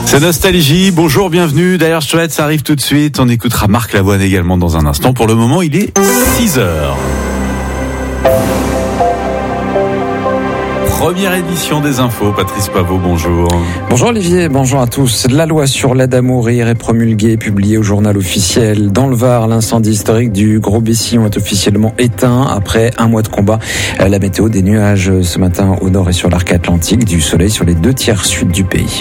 C'est Nostalgie, bonjour, bienvenue. D'ailleurs, Chouette, ça arrive tout de suite. On écoutera Marc Lavoine également dans un instant. Pour le moment, il est 6h. Première édition des infos, Patrice Paveau, bonjour. Bonjour Olivier, bonjour à tous. La loi sur l'aide à mourir est promulguée, publiée au journal officiel. Dans le Var, l'incendie historique du Gros Bessillon est officiellement éteint après un mois de combat. La météo, des nuages ce matin au nord et sur l'arc atlantique, du soleil sur les 2/3 sud du pays.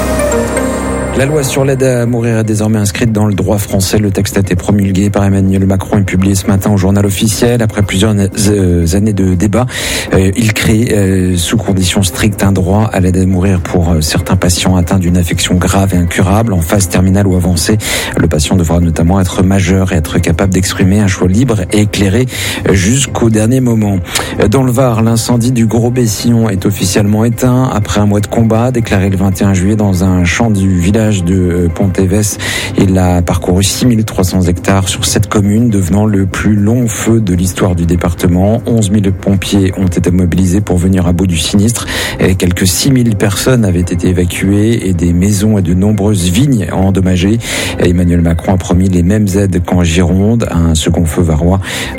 La loi sur l'aide à mourir est désormais inscrite dans le droit français. Le texte a été promulgué par Emmanuel Macron et publié ce matin au journal officiel. Après plusieurs années de débat, il crée sous conditions strictes un droit à l'aide à mourir pour certains patients atteints d'une affection grave et incurable, en phase terminale ou avancée. Le patient devra notamment être majeur et être capable d'exprimer un choix libre et éclairé jusqu'au dernier moment. Dans le Var, l'incendie du Gros Bessillon est officiellement éteint après un mois de combat, déclaré le 21 juillet dans un champ du village de Pontévès. Il a parcouru 6300 hectares sur 7 communes, devenant le plus long feu de l'histoire du département. 11 000 pompiers ont été mobilisés pour venir à bout du sinistre. Et quelques 6 000 personnes avaient été évacuées et des maisons et de nombreuses vignes endommagées. Emmanuel Macron a promis les mêmes aides qu'en Gironde. Un second feu varois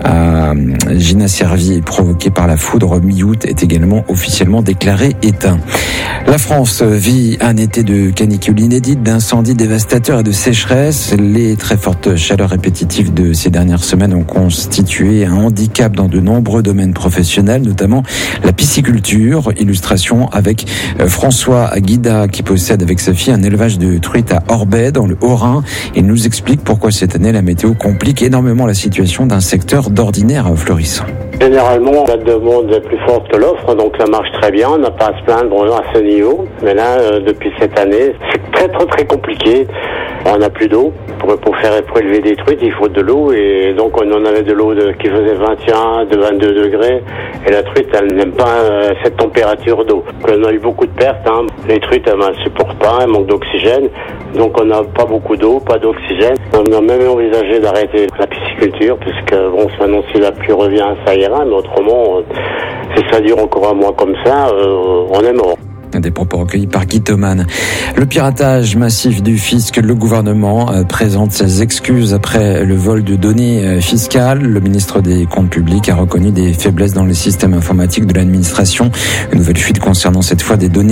à Gina-Servier, provoqué par la foudre mi-août, est également officiellement déclaré éteint. La France vit un été de canicule inédite, d'incendies dévastateurs et de sécheresse. Les très fortes chaleurs répétitives de ces dernières semaines ont constitué un handicap dans de nombreux domaines professionnels, notamment la pisciculture. Illustration avec François Guida, qui possède avec sa fille un élevage de truites à Orbey, dans le Haut-Rhin. Il nous explique pourquoi cette année la météo complique énormément la situation d'un secteur d'ordinaire florissant. Généralement, la demande est plus forte que l'offre, donc ça marche très bien, on n'a pas à se plaindre à ce niveau. Mais là, depuis cette année, c'est très compliqué. On n'a plus d'eau. Pour élever des truites, il faut de l'eau, et donc on en avait de l'eau qui faisait 21, de 22 degrés, et la truite, elle n'aime pas cette température d'eau. On a eu beaucoup de pertes, Les truites, elles ne supportent pas, elles manquent d'oxygène, donc on n'a pas beaucoup d'eau, pas d'oxygène. On a même envisagé d'arrêter la pisciculture, puisque maintenant si la pluie revient, ça ira, mais autrement, si ça dure encore un mois comme ça, on est mort. Des propos recueillis par Guy Thoman. Le piratage massif du fisc, le gouvernement présente ses excuses après le vol de données fiscales. Le ministre des Comptes publics a reconnu des faiblesses dans les systèmes informatiques de l'administration. Une nouvelle fuite concernant cette fois des données